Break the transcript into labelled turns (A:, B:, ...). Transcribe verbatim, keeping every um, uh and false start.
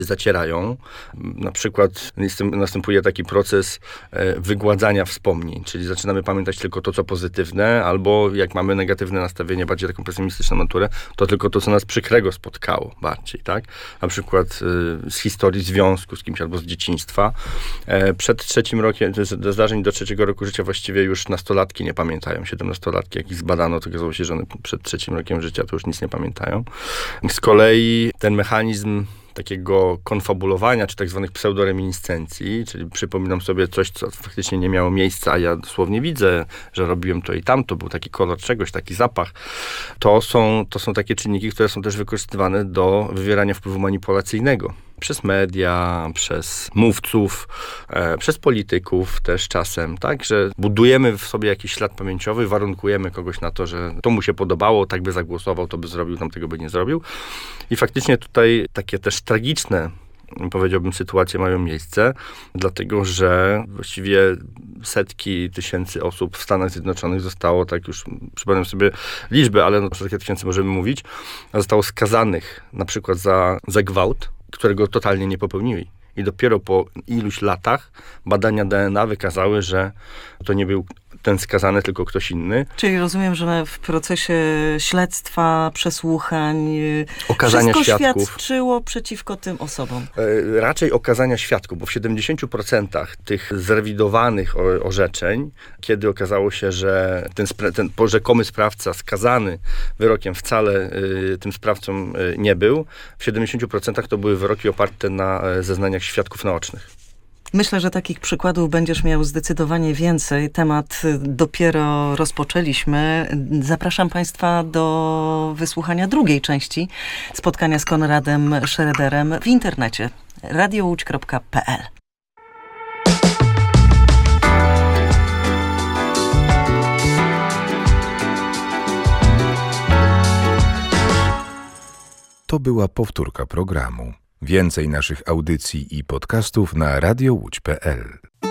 A: zacierają. Na przykład następuje taki proces wygładzania wspomnień, czyli zaczynamy pamiętać tylko to, co pozytywne, albo jak mamy negatywne nastawienie, bardziej taką pesymistyczną naturę, to tylko to, co nas przykrego spotkało bardziej, tak? Na przykład z historii związku z kimś albo z dzieciństwa. Przed trzecim rokiem, do zdarzeń do trzeciego roku życia właściwie już nastolatki nie pamiętają. Siedemnastolatki, jak ich zbadano, to okazało się, że one przed trzecim rokiem życia to już nic nie pamiętają. Z kolei ten mechanizm takiego konfabulowania, czy tak zwanych pseudoreminiscencji, czyli przypominam sobie coś, co faktycznie nie miało miejsca, a ja dosłownie widzę, że robiłem to i tamto, był taki kolor czegoś, taki zapach. To są, to są takie czynniki, które są też wykorzystywane do wywierania wpływu manipulacyjnego. Przez media, przez mówców, e, przez polityków też czasem, tak, że budujemy w sobie jakiś ślad pamięciowy, warunkujemy kogoś na to, że to mu się podobało, tak by zagłosował, to by zrobił, tamtego by nie zrobił. I faktycznie tutaj takie też tragiczne, powiedziałbym, sytuacje mają miejsce, dlatego że właściwie setki tysięcy osób w Stanach Zjednoczonych zostało, tak już przypomnę sobie liczby, ale no setki tysięcy możemy mówić, zostało skazanych na przykład za, za gwałt, którego totalnie nie popełnili. I dopiero po iluś latach badania D N A wykazały, że to nie był ten skazany, tylko ktoś inny.
B: Czyli rozumiem, że w procesie śledztwa, przesłuchań
A: okazania
B: wszystko
A: świadków
B: świadczyło przeciwko tym osobom.
A: E, raczej okazania świadków, bo w siedemdziesięciu procentach tych zrewidowanych orzeczeń, kiedy okazało się, że ten, spra- ten rzekomy sprawca skazany wyrokiem wcale y, tym sprawcą y, nie był, w siedemdziesięciu procentach to były wyroki oparte na y, zeznaniach świadków naocznych.
B: Myślę, że takich przykładów będziesz miał zdecydowanie więcej. Temat dopiero rozpoczęliśmy. Zapraszam Państwa do wysłuchania drugiej części spotkania z Konradem Schroederem w internecie radio łódź kropka p l.
C: To była powtórka programu. Więcej naszych audycji i podcastów na radio łódź kropka p l.